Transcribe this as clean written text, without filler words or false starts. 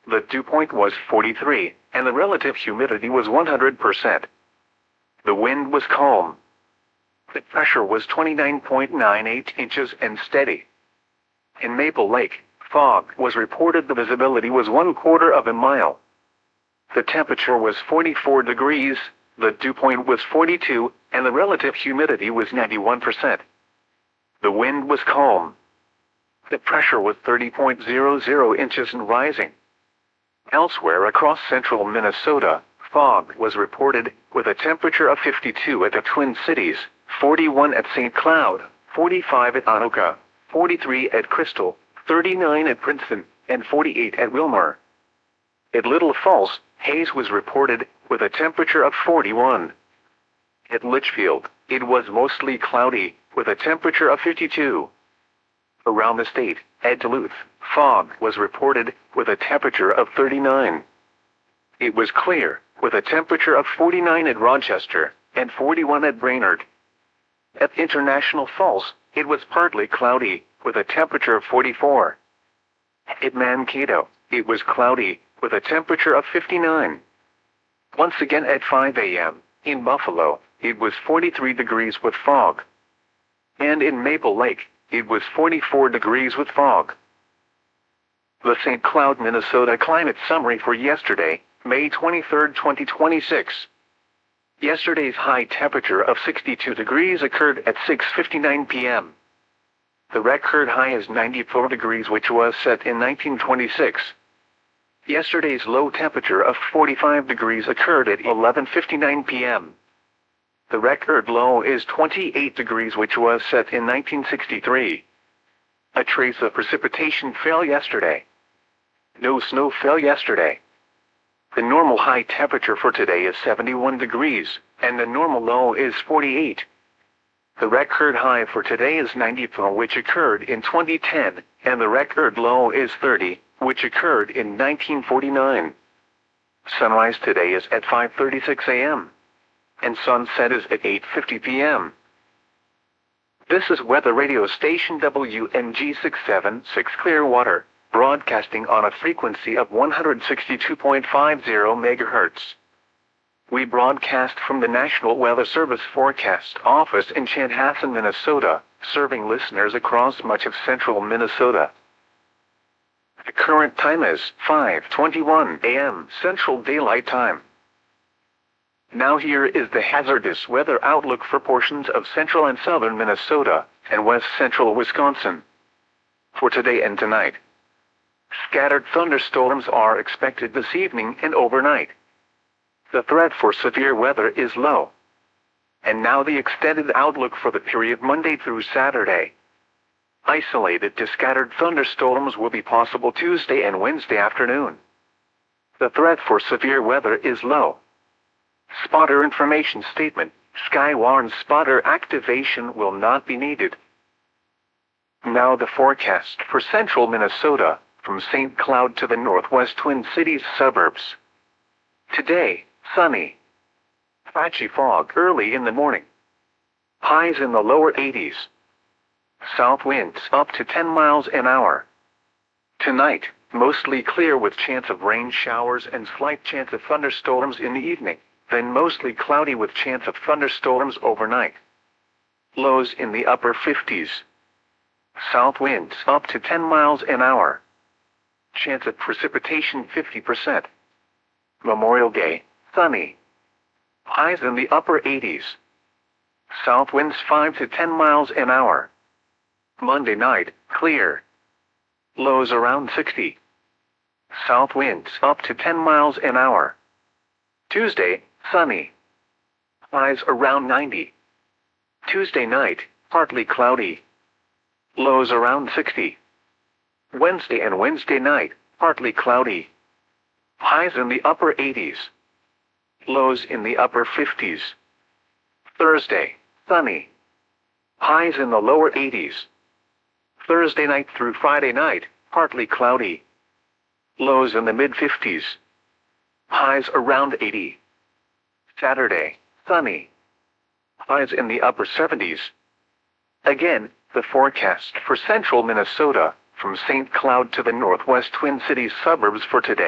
The dew point was 43, and the relative humidity was 100%. The wind was calm. The pressure was 29.98 inches and steady. In Maple Lake, fog was reported. The visibility was 1/4 of a mile. The temperature was 44 degrees, the dew point was 42, and the relative humidity was 91%. The wind was calm. The pressure was 30.00 inches and rising. Elsewhere across central Minnesota, fog was reported, with a temperature of 52 at the Twin Cities, 41 at St. Cloud, 45 at Anoka, 43 at Crystal, 39 at Princeton, and 48 at Wilmer. At Little Falls, haze was reported, with a temperature of 41. At Litchfield, it was mostly cloudy, with a temperature of 52. Around the state, at Duluth, fog was reported, with a temperature of 39. It was clear, with a temperature of 49 at Rochester, and 41 at Brainerd. At International Falls, it was partly cloudy, with a temperature of 44. At Mankato, it was cloudy, with a temperature of 59. Once again at 5 a.m., in Buffalo, it was 43 degrees with fog. And in Maple Lake, it was 44 degrees with fog. The St. Cloud, Minnesota climate summary for yesterday, May 23, 2026. Yesterday's high temperature of 62 degrees occurred at 6:59 p.m. The record high is 94 degrees, which was set in 1926. Yesterday's low temperature of 45 degrees occurred at 11:59 p.m. The record low is 28 degrees, which was set in 1963. A trace of precipitation fell yesterday. No snow fell yesterday. The normal high temperature for today is 71 degrees, and the normal low is 48. The record high for today is 94, which occurred in 2010, and the record low is 30, which occurred in 1949. Sunrise today is at 5:36 a.m. and sunset is at 8:50 p.m. This is weather radio station WNG 676 Clearwater, broadcasting on a frequency of 162.50 MHz. We broadcast from the National Weather Service Forecast Office in Chanhassen, Minnesota, serving listeners across much of central Minnesota. The current time is 5:21 a.m. Central Daylight Time. Now here is the hazardous weather outlook for portions of central and southern Minnesota and west central Wisconsin. For today and tonight, scattered thunderstorms are expected this evening and overnight. The threat for severe weather is low. And now the extended outlook for the period Monday through Saturday. Isolated to scattered thunderstorms will be possible Tuesday and Wednesday afternoon. The threat for severe weather is low. Spotter information statement: Skywarn spotter activation will not be needed. Now the forecast for central Minnesota, from St. Cloud to the northwest Twin Cities suburbs. Today, sunny. Patchy fog early in the morning. Highs in the lower 80s. South winds up to 10 miles an hour. Tonight, mostly clear with chance of rain showers and slight chance of thunderstorms in the evening, then mostly cloudy with chance of thunderstorms overnight. Lows in the upper 50s. South winds up to 10 miles an hour. Chance of precipitation 50%. Memorial Day, sunny. Highs in the upper 80s. South winds 5 to 10 miles an hour. Monday night, clear. Lows around 60. South winds up to 10 miles an hour. Tuesday, sunny. Highs around 90. Tuesday night, partly cloudy. Lows around 60. Wednesday and Wednesday night, partly cloudy. Highs in the upper 80s. Lows in the upper 50s. Thursday, sunny. Highs in the lower 80s. Thursday night through Friday night, partly cloudy. Lows in the mid-50s. Highs around 80. Saturday, sunny. Highs in the upper 70s. Again, the forecast for central Minnesota, from St. Cloud to the northwest Twin Cities suburbs for today.